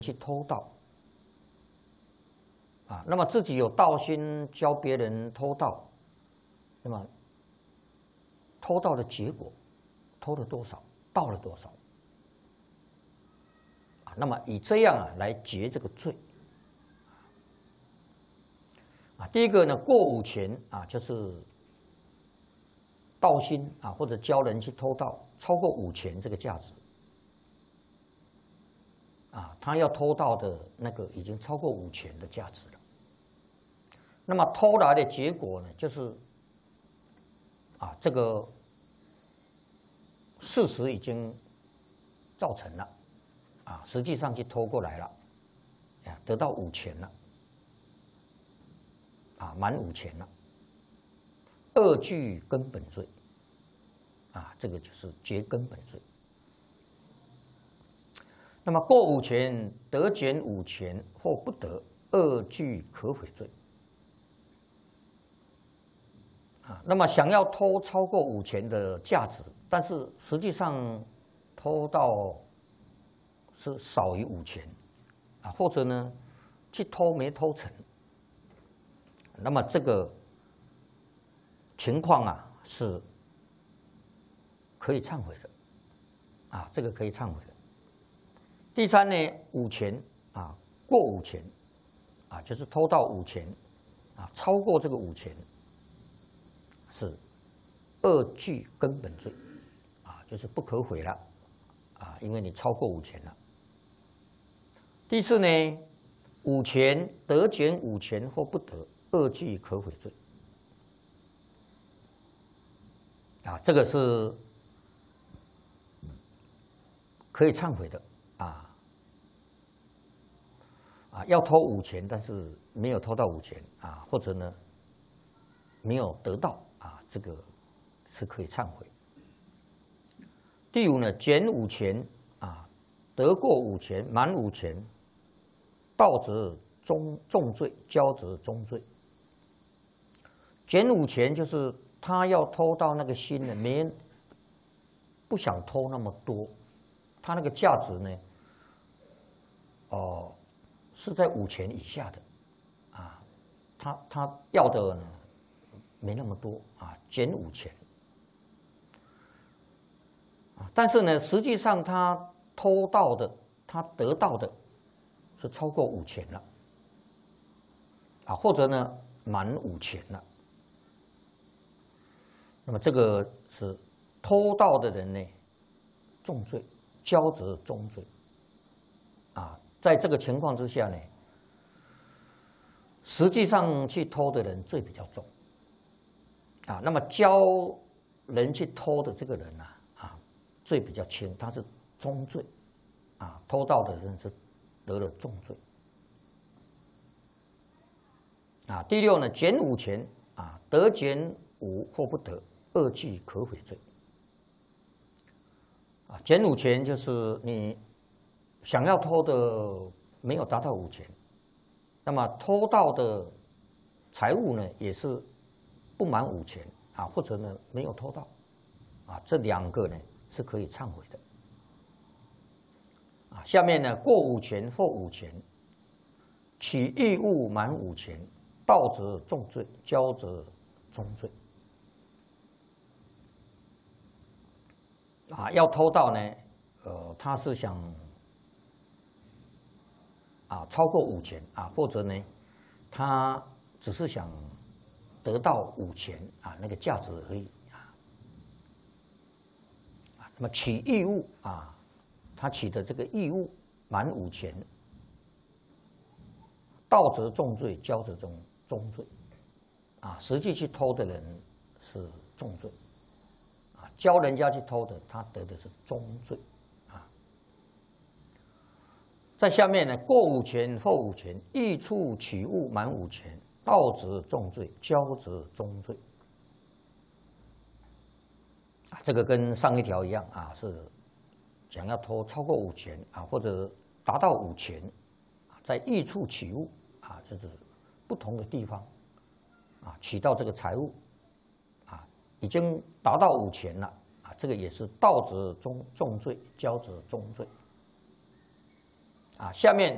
去偷盗啊，那么自己有盗心，教别人偷盗，那么偷盗的结果，偷了多少，盗了多少啊？那么以这样来结这个罪啊。第一个呢，过午钱啊，就是盗心啊，或者教人去偷盗，超过5钱这个价值。啊，他要偷盗的那个已经超过5钱的价值了。那么偷来的结果呢，就是啊，这个事实已经造成了，啊，实际上去偷过来了，啊，得到5钱了，啊，满5钱了，二具根本罪，啊，这个就是结根本罪。那么过5钱得减5钱或不得，二具可悔罪。啊，那么想要偷超过5钱的价值，但是实际上偷到是少于5钱，啊，或者呢去偷没偷成，那么这个情况啊是可以忏悔的，啊，这个可以忏悔的。第三呢，5钱啊，过5钱啊，就是偷到5钱啊，超过这个5钱是二具根本罪啊，就是不可悔了啊，因为你超过5钱了。第四呢，5钱得减5钱或不得，二具可悔罪啊，这个是可以忏悔的。要偷5钱，但是没有偷到5钱啊，或者呢没有得到啊，这个是可以忏悔。第5呢，减5钱啊，得过5钱，满5钱，盗则重罪，骄则中罪。减5钱就是他要偷到那个心呢，不想偷那么多，他那个价值呢，是在5钱以下的，啊，他要的呢没那么多啊，减5钱，啊，但是呢，实际上他偷到的，他得到的是超过5钱了，啊，或者呢满5钱了，那么这个是偷盗的人呢重罪，骄则中罪，啊。在这个情况之下呢，实际上去偷的人罪比较重，啊，那么教人去偷的这个人啊，罪比较轻，他是中罪，啊，偷盗的人是得了重罪，啊，第6呢，减5钱啊，得减5或不得，二具可悔罪，啊，减5钱就是你想要偷的没有达到5钱，那么偷到的财物呢也是不满5钱啊，或者呢没有偷到，啊，这2个呢是可以忏悔的。啊，下面呢过5钱或5钱，取异物满5钱，盗则重罪，骄则中罪。啊，要偷盗呢，他是想啊，超过5钱啊，或者呢，他只是想得到5钱啊那个价值而已啊。那么取异物啊，他取的这个异物满5钱，盗则重罪，骄则中罪啊。实际去偷的人是重罪啊，教人家去偷的，他得的是中罪。在下面呢，过5钱或5钱，异处取物满5钱，盗则重罪，骄则中罪。啊，这个跟上一条一样啊，是想要偷超过5钱啊，或者达到5钱，在异处取物啊，就是不同的地方啊，取到这个财物啊，已经达到5钱了啊，这个也是盗则重罪，骄则中罪。啊，下面